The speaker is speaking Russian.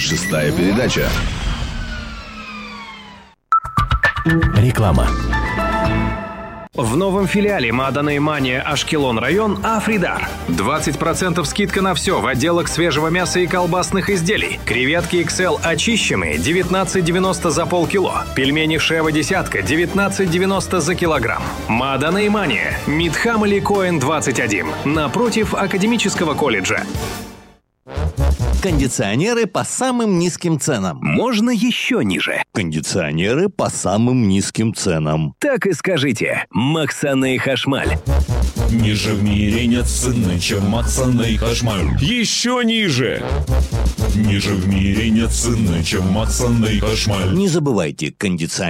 26-я передача. Реклама. В новом филиале Маданей Мания Ашкелон район Афридар. 20% скидка на все в отделах свежего мяса и колбасных изделий. Креветки XL очищенные 19,90 за полкило. Пельмени Шева десятка 19,90 за килограмм. Маданей Мания. Мидхам или Коэн 21. Напротив Академического колледжа. Кондиционеры по самым низким ценам. Можно еще ниже. Кондиционеры по самым низким ценам. Так и скажите. Максаней Хашмаль. Ниже в мире нет цены, чем Максаней Хашмаль. Еще ниже. Ниже в мире нет цены, чем Максаней Хашмаль. Не забывайте, кондиционеры